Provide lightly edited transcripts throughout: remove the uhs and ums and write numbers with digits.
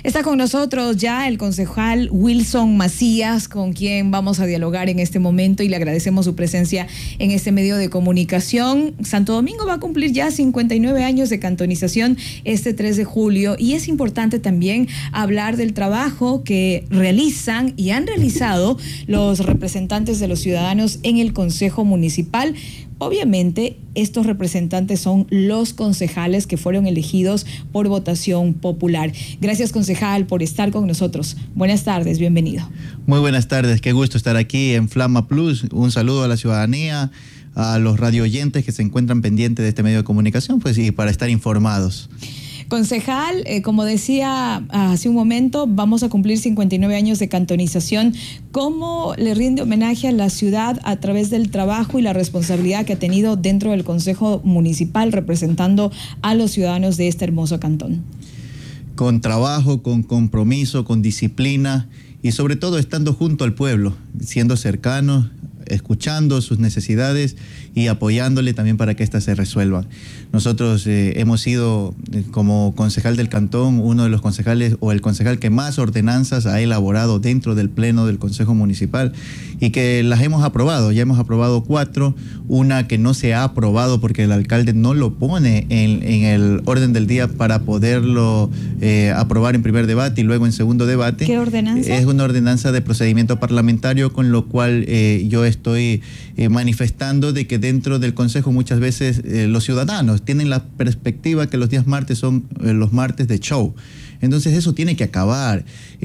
Está con nosotros ya el concejal Wilson Macías, con quien vamos a dialogar en este momento y le agradecemos su presencia en este medio de comunicación. Santo Domingo va a cumplir ya 59 años de cantonización este 3 de julio y es importante también hablar del trabajo que realizan y han realizado los representantes de los ciudadanos en el Consejo Municipal. Obviamente, estos representantes son los concejales que fueron elegidos por votación popular. Gracias, concejal, por estar con nosotros. Buenas tardes, bienvenido. Muy buenas tardes, qué gusto estar aquí en Flama Plus. Un saludo a la ciudadanía, a los radio oyentes que se encuentran pendientes de este medio de comunicación, pues, y para estar informados. Concejal, como decía hace un momento, vamos a cumplir 59 años de cantonización. ¿Cómo le rinde homenaje a la ciudad a través del trabajo y la responsabilidad que ha tenido dentro del Consejo Municipal representando a los ciudadanos de este hermoso cantón? Con trabajo, con compromiso, con disciplina y sobre todo estando junto al pueblo, siendo cercanos, escuchando sus necesidades y apoyándole también para que éstas se resuelvan. Nosotros hemos sido, como concejal del cantón, uno de los concejales o el concejal que más ordenanzas ha elaborado dentro del pleno del Consejo Municipal y que las hemos aprobado. Ya hemos aprobado 4, una que no se ha aprobado porque el alcalde no lo pone en el orden del día para poderlo aprobar en primer debate y luego en segundo debate. ¿Qué ordenanza? Es una ordenanza de procedimiento parlamentario, con lo cual yo estoy manifestando de que dentro del Consejo muchas veces los ciudadanos tienen la perspectiva que los días martes son los martes de show. Entonces eso tiene que acabar.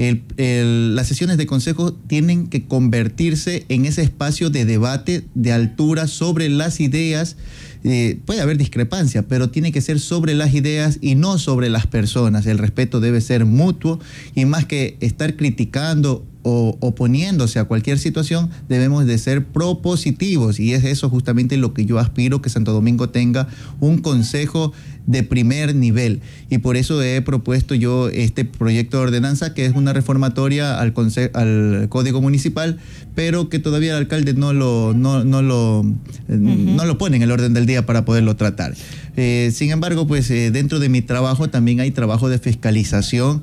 Las sesiones de consejo tienen que convertirse en ese espacio de debate de altura sobre las ideas. Puede haber discrepancia, pero tiene que ser sobre las ideas y no sobre las personas. El respeto debe ser mutuo y más que estar criticando o oponiéndose a cualquier situación, debemos de ser propositivos, y es eso justamente lo que yo aspiro, que Santo Domingo tenga un consejo de primer nivel, y por eso he propuesto yo este proyecto de ordenanza, que es una reformatoria al Código Municipal, pero que todavía el alcalde no lo pone en el orden del día para poderlo tratar. Sin embargo, pues dentro de mi trabajo también hay trabajo de fiscalización.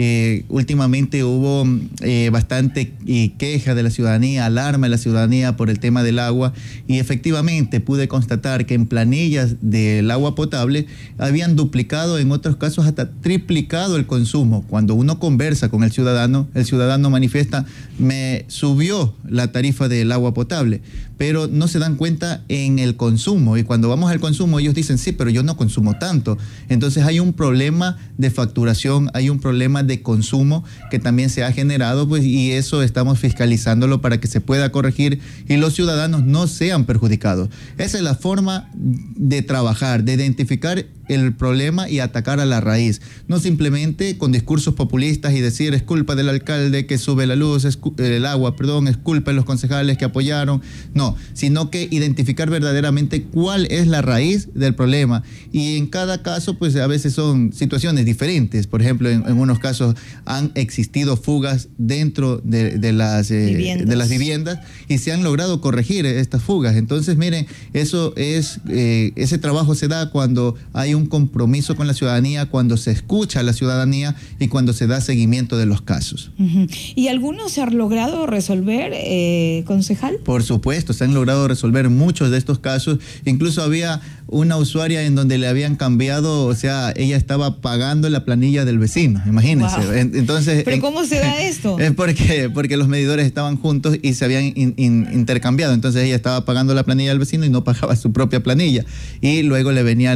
Últimamente hubo bastante queja de la ciudadanía, alarma de la ciudadanía por el tema del agua, y efectivamente pude constatar que en planillas del agua potable habían duplicado, en otros casos hasta triplicado el consumo. Cuando uno conversa con el ciudadano manifiesta: me subió la tarifa del agua potable, pero no se dan cuenta en el consumo, y cuando vamos al consumo ellos dicen: sí, pero yo no consumo tanto. Entonces hay un problema de facturación, hay un problema de consumo que también se ha generado, pues, y eso estamos fiscalizándolo para que se pueda corregir y los ciudadanos no sean perjudicados. Esa es la forma de trabajar, de identificar el problema y atacar a la raíz, no simplemente con discursos populistas y decir: es culpa del alcalde que sube la luz, el agua, es culpa de los concejales que apoyaron. No, sino que identificar verdaderamente cuál es la raíz del problema, y en cada caso pues a veces son situaciones diferentes. Por ejemplo, en unos casos han existido fugas dentro de las viviendas y se han logrado corregir estas fugas. Entonces miren, eso es ese trabajo se da cuando hay un compromiso con la ciudadanía, cuando se escucha a la ciudadanía y cuando se da seguimiento de los casos. ¿Y algunos se han logrado resolver, concejal? Por supuesto, se han logrado resolver muchos de estos casos. Incluso había una usuaria en donde le habían cambiado, o sea, ella estaba pagando la planilla del vecino, imagínense. Wow. Entonces, ¿pero cómo se da esto? Es porque los medidores estaban juntos y se habían intercambiado. Entonces ella estaba pagando la planilla del vecino y no pagaba su propia planilla. Y luego le venía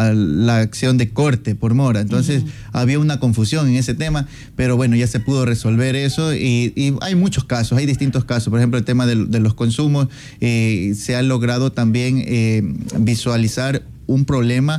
la acción de corte por mora. Entonces había una confusión en ese tema, pero bueno, ya se pudo resolver eso, y hay muchos casos, hay distintos casos. Por ejemplo, el tema de los consumos, se ha logrado también visualizar un problema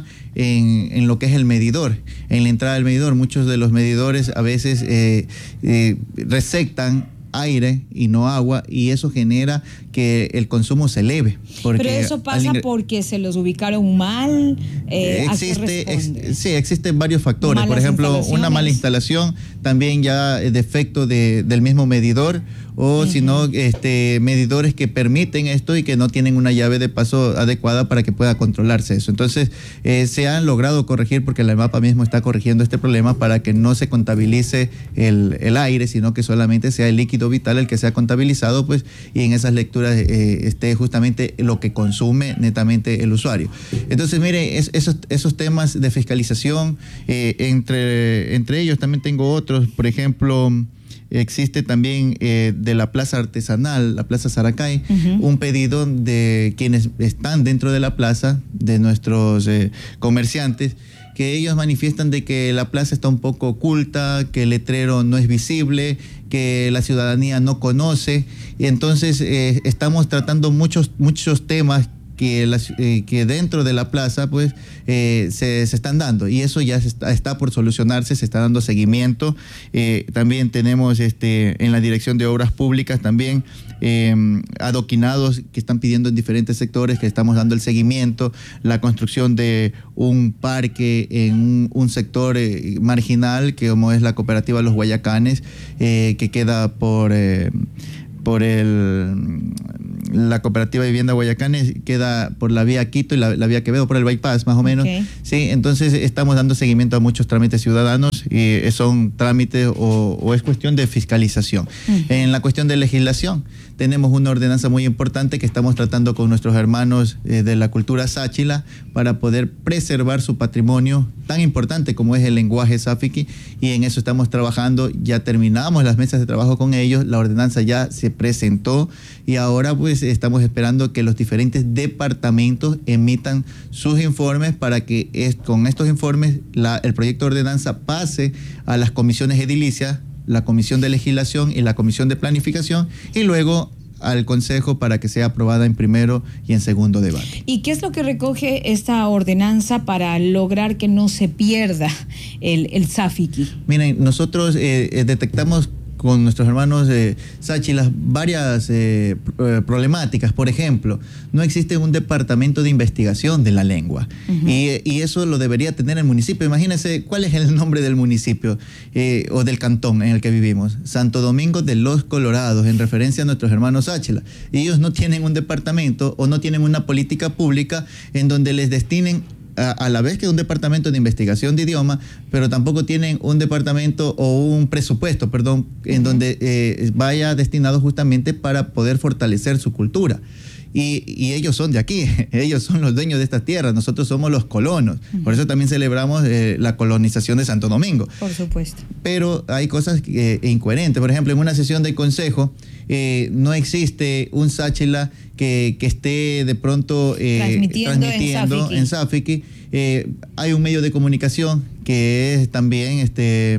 en lo que es el medidor, en la entrada del medidor. Muchos de los medidores a veces recetan aire y no agua, y eso genera que el consumo se eleve. Pero eso pasa porque se los ubicaron mal. Sí, existen varios factores. Por ejemplo, una mala instalación, también ya defecto del mismo medidor, o si no, medidores que permiten esto y que no tienen una llave de paso adecuada para que pueda controlarse eso. Entonces, se han logrado corregir, porque la EMAPA mismo está corrigiendo este problema para que no se contabilice el aire, sino que solamente sea el líquido vital el que sea contabilizado, pues, y en esas lecturas esté justamente lo que consume netamente el usuario. Entonces, mire, esos temas de fiscalización, entre ellos también tengo otros. Por ejemplo, existe también de la plaza artesanal, la plaza Saracay, un pedido de quienes están dentro de la plaza, de nuestros comerciantes, que ellos manifiestan de que la plaza está un poco oculta, que el letrero no es visible, que la ciudadanía no conoce, y entonces estamos tratando muchos temas que dentro de la plaza pues se están dando, y eso ya está por solucionarse, se está dando seguimiento. También tenemos en la Dirección de Obras Públicas también adoquinados que están pidiendo en diferentes sectores, que estamos dando el seguimiento, la construcción de un parque en un sector marginal, que como es la cooperativa Los Guayacanes, que queda por la cooperativa de vivienda Guayacanes, queda por la vía Quito y la vía Quevedo, por el bypass más o menos. Okay. Sí, entonces estamos dando seguimiento a muchos trámites ciudadanos, y son trámites o es cuestión de fiscalización. En la cuestión de legislación, tenemos una ordenanza muy importante que estamos tratando con nuestros hermanos de la cultura sáchila para poder preservar su patrimonio tan importante como es el lenguaje sáfiqui, y en eso estamos trabajando. Ya terminamos las mesas de trabajo con ellos, la ordenanza ya se presentó, y ahora pues estamos esperando que los diferentes departamentos emitan sus informes para que con estos informes el proyecto de ordenanza pase a las comisiones edilicias, la Comisión de Legislación y la Comisión de Planificación, y luego al Consejo para que sea aprobada en primero y en segundo debate. ¿Y qué es lo que recoge esta ordenanza para lograr que no se pierda el sáfiqui? Miren, nosotros detectamos con nuestros hermanos sáchilas varias problemáticas. Por ejemplo, no existe un departamento de investigación de la lengua, y eso lo debería tener el municipio. Imagínense cuál es el nombre del municipio o del cantón en el que vivimos: Santo Domingo de los Colorados, en referencia a nuestros hermanos sáchilas. Y ellos no tienen un departamento o no tienen una política pública en donde les destinen a la vez que un departamento de investigación de idioma, pero tampoco tienen un departamento o un presupuesto, en donde vaya destinado justamente para poder fortalecer su cultura. Y ellos son de aquí, ellos son los dueños de esta tierra, nosotros somos los colonos. Por eso también celebramos la colonización de Santo Domingo. Por supuesto. Pero hay cosas incoherentes. Por ejemplo, en una sesión del consejo no existe un sáchila que esté de pronto transmitiendo en sáfiqui. Hay un medio de comunicación que es también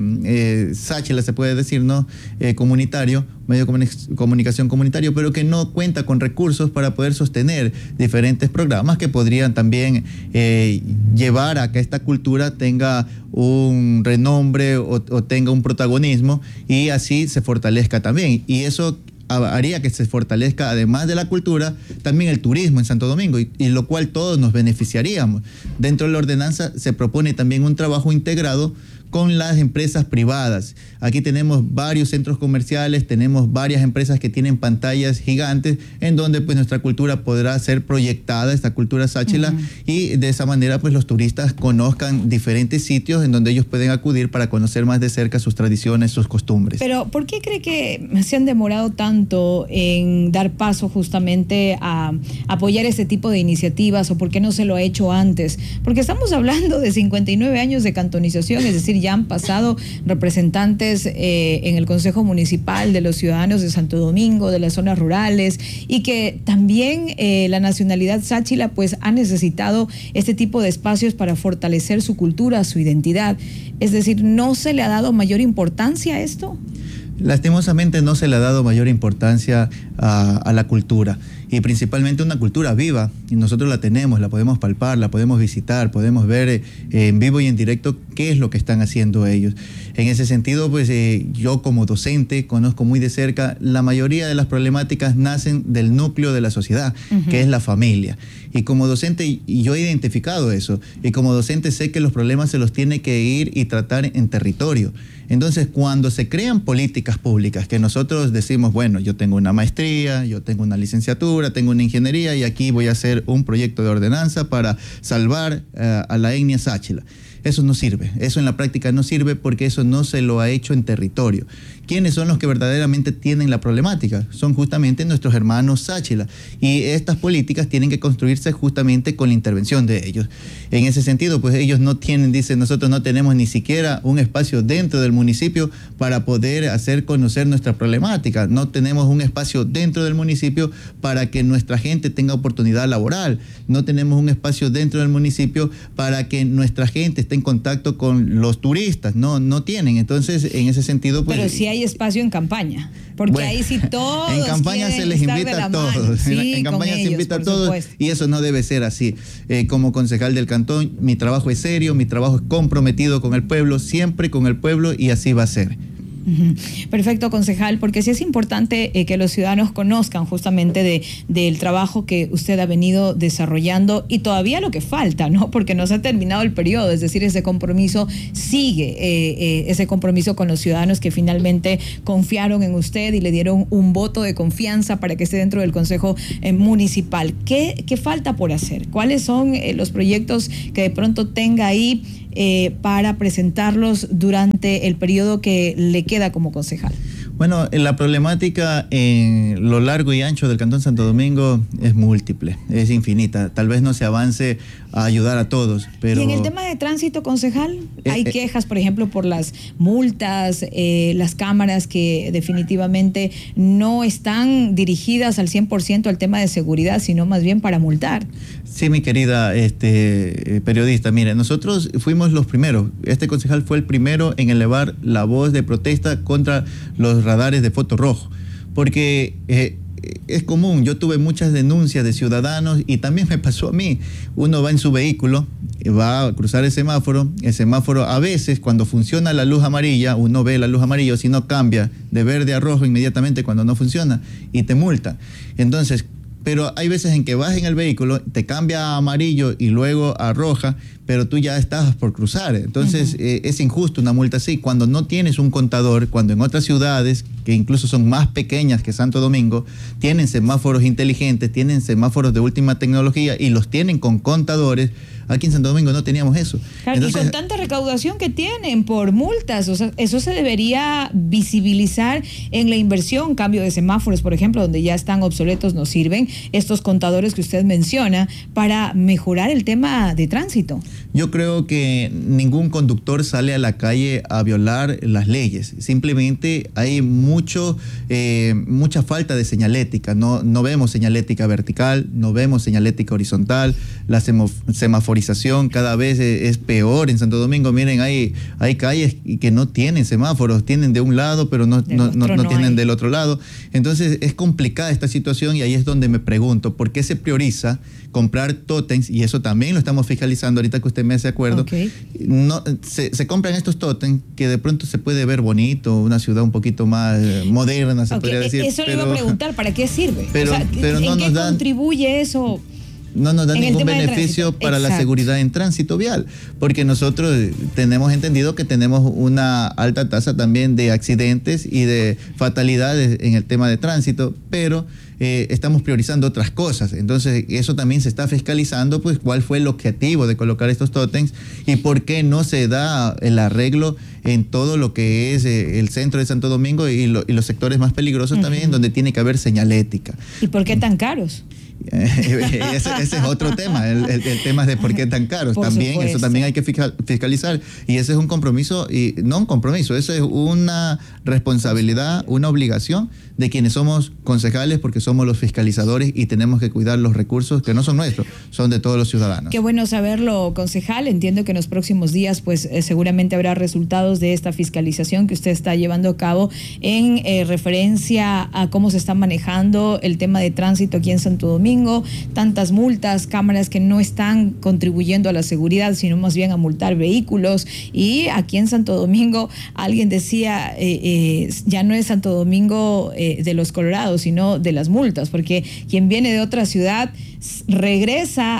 sáchila, se puede decir, ¿no? Comunitario, medio de comunicación comunitario, pero que no cuenta con recursos para poder sostener diferentes programas que podrían también llevar a que esta cultura tenga un renombre o tenga un protagonismo, y así se fortalezca también. Y eso haría que se fortalezca, además de la cultura, también el turismo en Santo Domingo, y lo cual todos nos beneficiaríamos. Dentro de la ordenanza se propone también un trabajo integrado con las empresas privadas. Aquí tenemos varios centros comerciales, tenemos varias empresas que tienen pantallas gigantes en donde pues nuestra cultura podrá ser proyectada, esta cultura sáchila, y de esa manera pues los turistas conozcan diferentes sitios en donde ellos pueden acudir para conocer más de cerca sus tradiciones, sus costumbres. Pero ¿por qué cree que se han demorado tanto en dar paso justamente a apoyar este tipo de iniciativas, o por qué no se lo ha hecho antes? Porque estamos hablando de 59 años de cantonización, es decir, ya han pasado representantes en el Consejo Municipal de los ciudadanos de Santo Domingo, de las zonas rurales, y que también la nacionalidad sáchila pues ha necesitado este tipo de espacios para fortalecer su cultura, su identidad. Es decir, ¿no se le ha dado mayor importancia a esto? Lastimosamente no se le ha dado mayor importancia a la cultura. y principalmente una cultura viva, y nosotros la tenemos, la podemos palpar, la podemos visitar, podemos ver en vivo y en directo qué es lo que están haciendo ellos. En ese sentido, pues yo como docente conozco muy de cerca, la mayoría de las problemáticas nacen del núcleo de la sociedad, que es la familia. Y como docente yo he identificado eso, y como docente sé que los problemas se los tiene que ir y tratar en territorio. Entonces, cuando se crean políticas públicas, que nosotros decimos, bueno, yo tengo una maestría, yo tengo una licenciatura, tengo una ingeniería, y aquí voy a hacer un proyecto de ordenanza para salvar a la etnia Sáchila. Eso no sirve, eso en la práctica no sirve porque eso no se lo ha hecho en territorio. ¿Quiénes son los que verdaderamente tienen la problemática? Son justamente nuestros hermanos Sáchila, y estas políticas tienen que construirse justamente con la intervención de ellos. En ese sentido, pues ellos no tienen, dicen, nosotros no tenemos ni siquiera un espacio dentro del municipio para poder hacer conocer nuestra problemática, no tenemos un espacio dentro del municipio para que nuestra gente tenga oportunidad laboral, no tenemos un espacio dentro del municipio para que nuestra gente esté en contacto con los turistas, no tienen. Entonces, en ese sentido, pues... Pero sí hay espacio en campaña, porque bueno, ahí sí todos en campaña se les invita a todos, sí, en campaña se invita a todos, y eso no debe ser así. Como concejal del cantón, mi trabajo es serio, mi trabajo es comprometido con el pueblo, siempre con el pueblo, y así va a ser. Perfecto, concejal, porque sí es importante que los ciudadanos conozcan justamente del trabajo que usted ha venido desarrollando y todavía lo que falta, ¿no? Porque no se ha terminado el periodo, es decir, ese compromiso sigue, ese compromiso con los ciudadanos que finalmente confiaron en usted y le dieron un voto de confianza para que esté dentro del Consejo Municipal. ¿Qué falta por hacer? ¿Cuáles son los proyectos que de pronto tenga ahí para presentarlos durante el periodo que le queda como concejal? Bueno, la problemática en lo largo y ancho del Cantón Santo Domingo es múltiple, es infinita. Tal vez no se avance a ayudar a todos, pero... ¿Y en el tema de tránsito, concejal? Hay quejas, por ejemplo, por las multas, las cámaras que definitivamente no están dirigidas al 100% al tema de seguridad, sino más bien para multar. Sí, mi querida periodista, mire, nosotros fuimos los primeros, este concejal fue el primero en elevar la voz de protesta contra los radares de foco rojo, porque es común, yo tuve muchas denuncias de ciudadanos y también me pasó a mí. Uno va en su vehículo, va a cruzar el semáforo a veces cuando funciona la luz amarilla, uno ve la luz amarilla, si no cambia de verde a rojo inmediatamente cuando no funciona y te multa. Entonces, pero hay veces en que vas en el vehículo, te cambia a amarillo y luego a roja, pero tú ya estás por cruzar. Entonces, es injusto una multa así. Cuando no tienes un contador, cuando en otras ciudades, que incluso son más pequeñas que Santo Domingo, tienen semáforos inteligentes, tienen semáforos de última tecnología y los tienen con contadores, aquí en Santo Domingo no teníamos eso. Claro, entonces, y con tanta recaudación que tienen por multas, o sea, eso se debería visibilizar en la inversión, cambio de semáforos, por ejemplo, donde ya están obsoletos, nos sirven estos contadores que usted menciona para mejorar el tema de tránsito. Yo creo que ningún conductor sale a la calle a violar las leyes, simplemente hay mucha falta de señalética, no vemos señalética vertical, no vemos señalética horizontal, la semaforización cada vez es peor en Santo Domingo. Miren, hay calles que no tienen semáforos, tienen de un lado pero no tienen del otro lado. Entonces es complicada esta situación y ahí es donde me pregunto, ¿por qué se prioriza comprar tótems? Y eso también lo estamos fiscalizando ahorita que usted me hace acuerdo. Okay. No, se compran estos tótems que de pronto se puede ver bonito, una ciudad un poquito más moderna, se podría decir. Eso le iba a preguntar, ¿para qué sirve? Pero no ¿en nos qué dan, contribuye eso? No nos da ningún beneficio para la seguridad en tránsito vial, porque nosotros tenemos entendido que tenemos una alta tasa también de accidentes y de fatalidades en el tema de tránsito, pero estamos priorizando otras cosas. Entonces eso también se está fiscalizando, pues cuál fue el objetivo de colocar estos tótems y por qué no se da el arreglo en todo lo que es el centro de Santo Domingo y los sectores más peligrosos también, donde tiene que haber señalética. ¿Y por qué tan caros? Ese es otro tema, el tema de por qué tan caros. También, eso también hay que fiscalizar. Y ese es un compromiso, y no un compromiso, eso es una responsabilidad, una obligación de quienes somos concejales, porque somos los fiscalizadores y tenemos que cuidar los recursos que no son nuestros, son de todos los ciudadanos. Qué bueno saberlo, concejal. Entiendo que en los próximos días pues seguramente habrá resultados de esta fiscalización que usted está llevando a cabo en referencia a cómo se está manejando el tema de tránsito aquí en Santo Domingo, tantas multas, cámaras que no están contribuyendo a la seguridad, sino más bien a multar vehículos. Y aquí en Santo Domingo alguien decía, ya no es Santo Domingo de los Colorados, sino de las multas, porque quien viene de otra ciudad regresa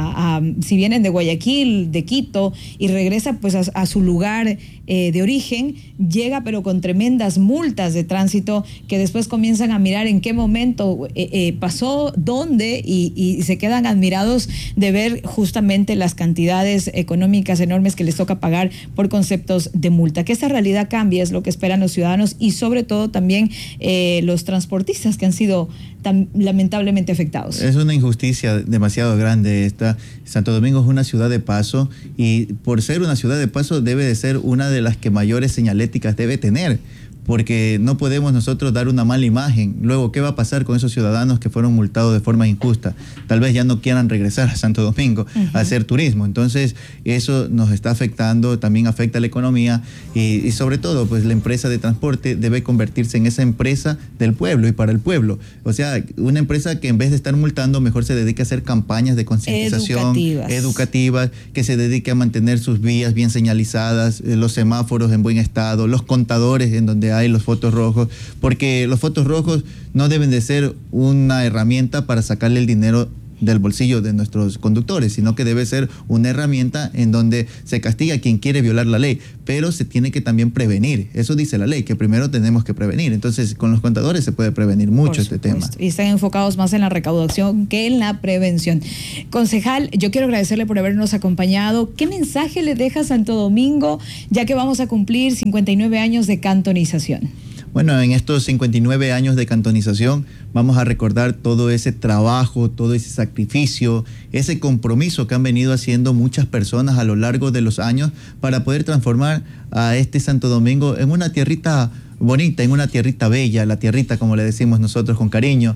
si vienen de Guayaquil, de Quito, y regresa pues a su lugar de origen, llega pero con tremendas multas de tránsito que después comienzan a mirar en qué momento pasó, dónde, y se quedan admirados de ver justamente las cantidades económicas enormes que les toca pagar por conceptos de multa. Que esta realidad cambie es lo que esperan los ciudadanos y sobre todo también los transportistas que han sido lamentablemente afectados. Es una injusticia demasiado grande esta. Santo Domingo es una ciudad de paso, y por ser una ciudad de paso debe de ser una de las que mayores señaléticas debe tener, porque no podemos nosotros dar una mala imagen. Luego, ¿qué va a pasar con esos ciudadanos que fueron multados de forma injusta? Tal vez ya no quieran regresar a Santo Domingo a hacer turismo. Entonces, eso nos está afectando, también afecta a la economía y sobre todo, pues la empresa de transporte debe convertirse en esa empresa del pueblo y para el pueblo. O sea, una empresa que en vez de estar multando, mejor se dedique a hacer campañas de concientización educativas, que se dedique a mantener sus vías bien señalizadas, los semáforos en buen estado, los contadores en donde hay los fotos rojos, porque los fotos rojos no deben de ser una herramienta para sacarle el dinero del bolsillo de nuestros conductores, sino que debe ser una herramienta en donde se castiga a quien quiere violar la ley, pero se tiene que también prevenir. Eso dice la ley, que primero tenemos que prevenir. Entonces, con los contadores se puede prevenir mucho este tema. Y están enfocados más en la recaudación que en la prevención. Concejal, yo quiero agradecerle por habernos acompañado. ¿Qué mensaje le deja Santo Domingo, ya que vamos a cumplir 59 años de cantonización? Bueno, en estos 59 años de cantonización vamos a recordar todo ese trabajo, todo ese sacrificio, ese compromiso que han venido haciendo muchas personas a lo largo de los años para poder transformar a este Santo Domingo en una tierrita bonita, en una tierrita bella, la tierrita como le decimos nosotros con cariño.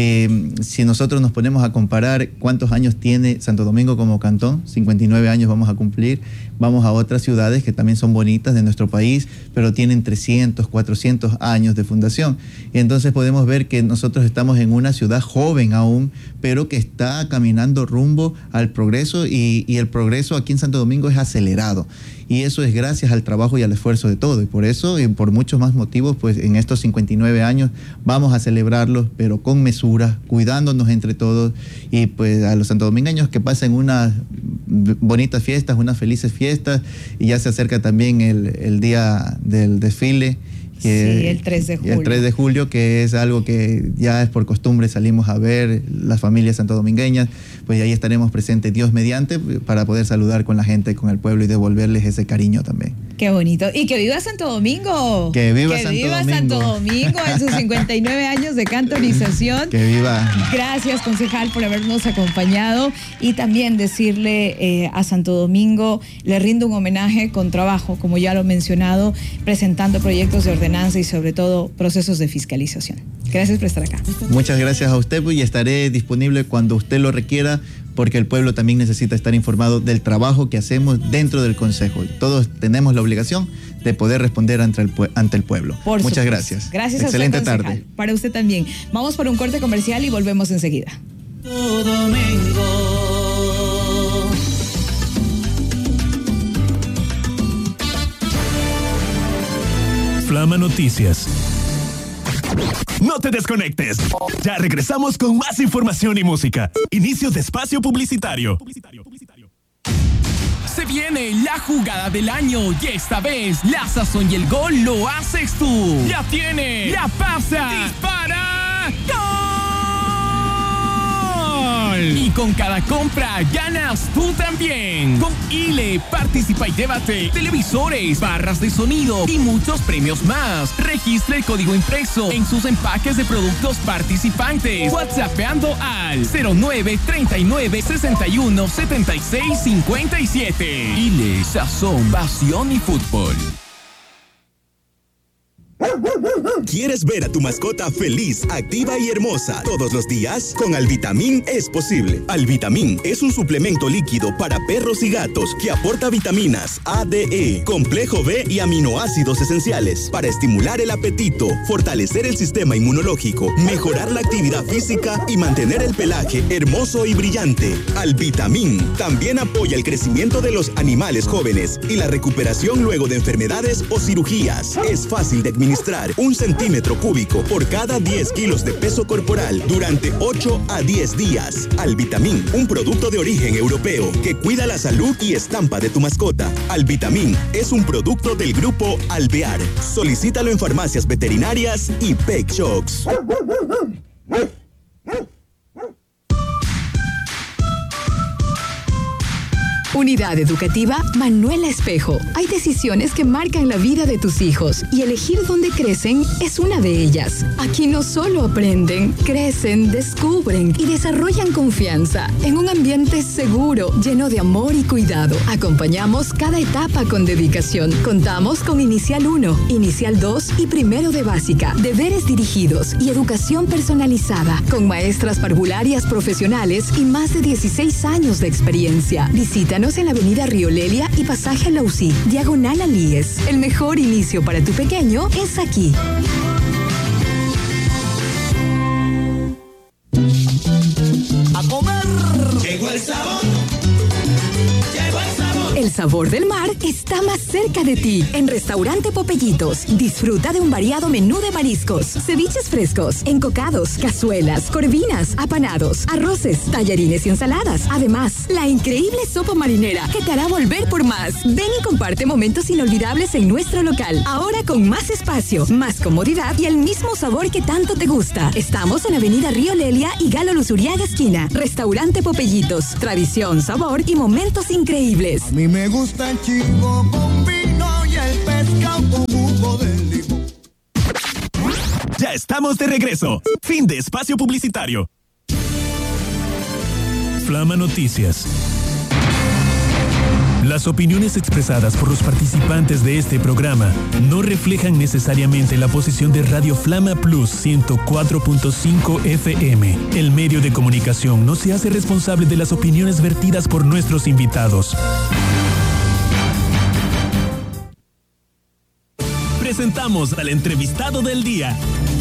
Si nosotros nos ponemos a comparar cuántos años tiene Santo Domingo como cantón, 59 años vamos a cumplir. Vamos a otras ciudades que también son bonitas de nuestro país, pero tienen 300, 400 años de fundación. Y entonces podemos ver que nosotros estamos en una ciudad joven aún, pero que está caminando rumbo al progreso, y el progreso aquí en Santo Domingo es acelerado. Y eso es gracias al trabajo y al esfuerzo de todos. Y por eso, y por muchos más motivos, pues en estos 59 años vamos a celebrarlos, pero con mesura, cuidándonos entre todos. Y pues a los santodomingueños que pasen unas bonitas fiestas, unas felices fiestas. Y ya se acerca también el día del desfile. Sí, el 3 de julio. El 3 de julio, que es algo que ya es por costumbre, salimos a ver las familias santodomingueñas, pues ahí estaremos presentes, Dios mediante, para poder saludar con la gente, con el pueblo y devolverles ese cariño también. Qué bonito. Y que viva Santo Domingo. Que viva Santo Domingo en sus 59 años de cantonización. Que viva. Gracias, concejal, por habernos acompañado, y también decirle a Santo Domingo, le rindo un homenaje con trabajo, como ya lo he mencionado, presentando proyectos de ordenación y sobre todo procesos de fiscalización. Gracias por estar acá. Muchas gracias a usted, y estaré disponible cuando usted lo requiera, porque el pueblo también necesita estar informado del trabajo que hacemos dentro del Consejo. Todos tenemos la obligación de poder responder ante el pueblo. Muchas gracias. Gracias a usted, excelente tarde. Para usted también. Vamos por un corte comercial y volvemos enseguida. Flama Noticias. No te desconectes. Ya regresamos con más información y música. Inicio de espacio publicitario. Se viene la jugada del año y esta vez la sazón y el gol lo haces tú. La tienes, la pasa, dispara, ¡gol! fútbol. Y con cada compra ganas tú también. Con ILE participa y llévate televisores, barras de sonido y muchos premios más. Registra el código impreso en sus empaques de productos participantes. WhatsAppando al 0939-617657. ILE, sazón, pasión y fútbol. ¿Quieres ver a tu mascota feliz, activa y hermosa todos los días? Con Alvitamin es posible. Alvitamin es un suplemento líquido para perros y gatos que aporta vitaminas A, D, E, complejo B y aminoácidos esenciales para estimular el apetito, fortalecer el sistema inmunológico, mejorar la actividad física y mantener el pelaje hermoso y brillante. Alvitamin también apoya el crecimiento de los animales jóvenes y la recuperación luego de enfermedades o cirugías. Es fácil de administrar 1 centímetro cúbico por cada 10 kilos de peso corporal durante 8 a 10 días. Alvitamin, un producto de origen europeo que cuida la salud y estampa de tu mascota. Alvitamin es un producto del grupo Alvear. Solicítalo en farmacias veterinarias y Pet Shops. Unidad Educativa Manuela Espejo. Hay decisiones que marcan la vida de tus hijos y elegir dónde crecen es una de ellas. Aquí no solo aprenden, crecen, descubren y desarrollan confianza en un ambiente seguro, lleno de amor y cuidado. Acompañamos cada etapa con dedicación. Contamos con Inicial 1, Inicial 2 y Primero de Básica, deberes dirigidos y educación personalizada, con maestras parvularias profesionales y más de 16 años de experiencia. Visítanos en la avenida Río Lelia y pasaje Lausí, diagonal a Líes. El mejor inicio para tu pequeño es aquí. A comer. Llegó el sabor. Llegó el sabor. El sabor del mar está más cerca de ti. En Restaurante Popellitos, disfruta de un variado menú de mariscos, ceviches frescos, encocados, cazuelas, corvinas, apanados, arroces, tallarines y ensaladas. Además, la increíble sopa marinera que te hará volver por más. Ven y comparte momentos inolvidables en nuestro local. Ahora con más espacio, más comodidad y el mismo sabor que tanto te gusta. Estamos en Avenida Río Lelia y Galo Luzuriaga esquina. Restaurante Popellitos, tradición, sabor y momentos increíbles. A mí me gusta el chico con vino y el pescado con jugo de limón. Ya estamos de regreso. Fin de espacio publicitario. Flama Noticias. Las opiniones expresadas por los participantes de este programa no reflejan necesariamente la posición de Radio Flama Plus 104.5 FM. El medio de comunicación no se hace responsable de las opiniones vertidas por nuestros invitados. Presentamos al entrevistado del día.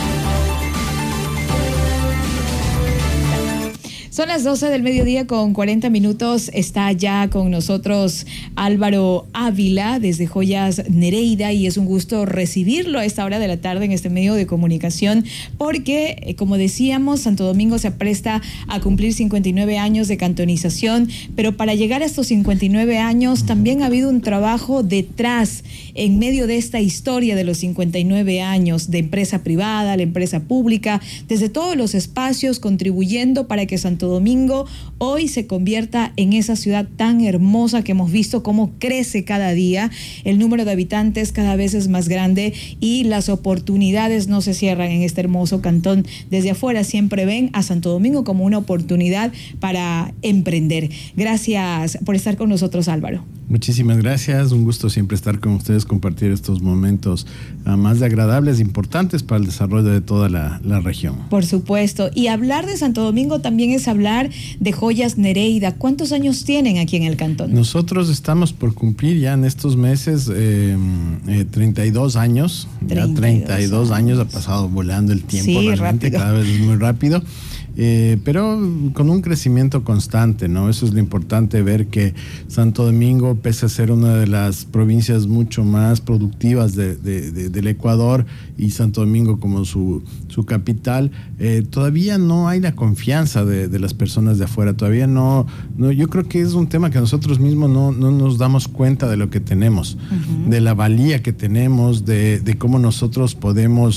Son las 12 del mediodía con 40 minutos. Está ya con nosotros Álvaro Ávila desde Joyas Nereida y es un gusto recibirlo a esta hora de la tarde en este medio de comunicación porque, como decíamos, Santo Domingo se apresta a cumplir 59 años de cantonización, pero para llegar a estos 59 años también ha habido un trabajo detrás en medio de esta historia de los 59 años de empresa privada, la empresa pública, desde todos los espacios contribuyendo para que Santo Domingo hoy se convierta en esa ciudad tan hermosa que hemos visto cómo crece cada día, el número de habitantes cada vez es más grande y las oportunidades no se cierran en este hermoso cantón. Desde afuera siempre ven a Santo Domingo como una oportunidad para emprender. Gracias por estar con nosotros, Álvaro. Muchísimas gracias, un gusto siempre estar con ustedes, compartir estos momentos más de agradables e importantes para el desarrollo de toda la región. Por supuesto, y hablar de Santo Domingo también es hablar de Joyas Nereida. ¿Cuántos años tienen aquí en el cantón? Nosotros estamos por cumplir ya en estos meses 32 años. 32 años, ha pasado volando el tiempo, sí, realmente rápido. Cada vez es muy rápido. Pero con un crecimiento constante, ¿no? Eso es lo importante, ver que Santo Domingo, pese a ser una de las provincias mucho más productivas del Ecuador y Santo Domingo como su capital, todavía no hay la confianza de las personas de afuera, todavía no, yo creo que es un tema que nosotros mismos no nos damos cuenta de lo que tenemos, de la valía que tenemos, de cómo nosotros podemos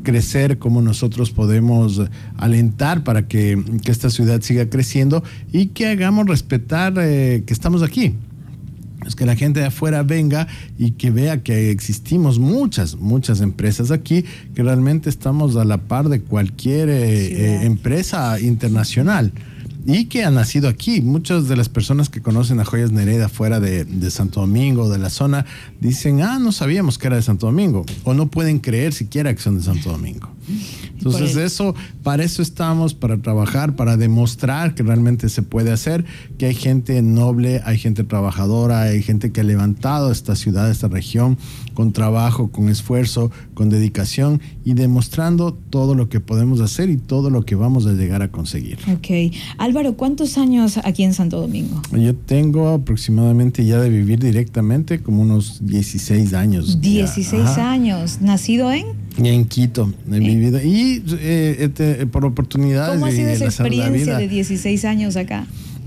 crecer, cómo nosotros podemos alentar para que esta ciudad siga creciendo y que hagamos respetar que estamos aquí. Es que la gente de afuera venga y que vea que existimos muchas empresas aquí, que realmente estamos a la par de cualquier empresa internacional y que han nacido aquí. Muchas de las personas que conocen a Joyas Nereida fuera de Santo Domingo, de la zona, dicen, no sabíamos que era de Santo Domingo, o no pueden creer siquiera que son de Santo Domingo. Entonces para eso estamos, para trabajar, para demostrar que realmente se puede hacer, que hay gente noble, hay gente trabajadora, hay gente que ha levantado esta ciudad, esta región, con trabajo, con esfuerzo, con dedicación y demostrando todo lo que podemos hacer y todo lo que vamos a llegar a conseguir. Ok. Álvaro, ¿cuántos años aquí en Santo Domingo? Yo tengo aproximadamente ya de vivir directamente como unos 16 años. 16 años. ¿Nacido en? En Quito he vivido y por oportunidades. ¿Cómo ha sido esa experiencia de 16 años acá?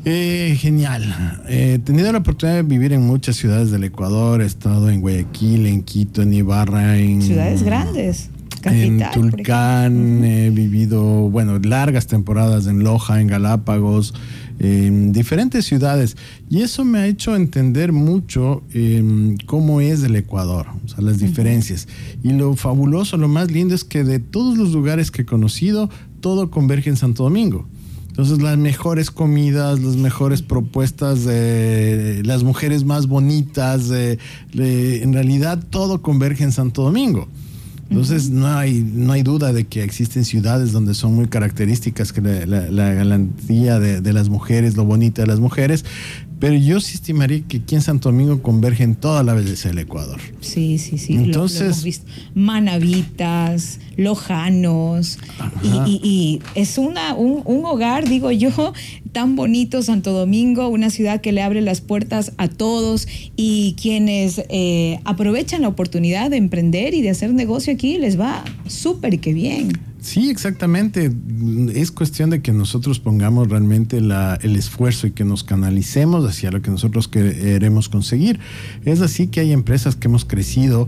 Genial. He tenido la oportunidad de vivir en muchas ciudades del Ecuador. He estado en Guayaquil, en Quito, en Ibarra, en ciudades grandes. Capital, en Tulcán, he vivido, largas temporadas en Loja, en Galápagos, en diferentes ciudades. Y eso me ha hecho entender mucho cómo es el Ecuador, o sea, las diferencias. Y lo fabuloso, lo más lindo es que de todos los lugares que he conocido, todo converge en Santo Domingo. Entonces, las mejores comidas, las mejores propuestas, las mujeres más bonitas, en realidad todo converge en Santo Domingo. Entonces no hay duda de que existen ciudades donde son muy características que la galantía de las mujeres, lo bonito de las mujeres, pero yo sí estimaría que aquí en Santo Domingo convergen toda la belleza del Ecuador. Sí. Entonces, lo hemos visto. Manavitas, lojanos, y es un hogar, digo yo, tan bonito Santo Domingo, una ciudad que le abre las puertas a todos y quienes aprovechan la oportunidad de emprender y de hacer negocio aquí, les va súper que bien. Sí, exactamente. Es cuestión de que nosotros pongamos realmente el esfuerzo y que nos canalicemos hacia lo que nosotros queremos conseguir. Es así que hay empresas que hemos crecido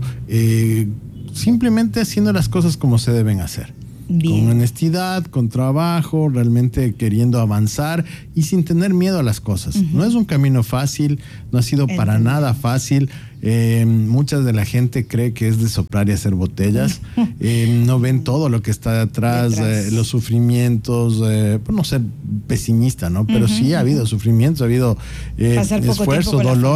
simplemente haciendo las cosas como se deben hacer. Bien. Con honestidad, con trabajo, realmente queriendo avanzar y sin tener miedo a las cosas. No es un camino fácil, no ha sido para nada fácil. Mucha de la gente cree que es de soplar y hacer botellas. No ven todo lo que está detrás. Los sufrimientos, por no ser pesimista, ¿no? Pero sí ha habido sufrimientos, ha habido esfuerzo, dolor.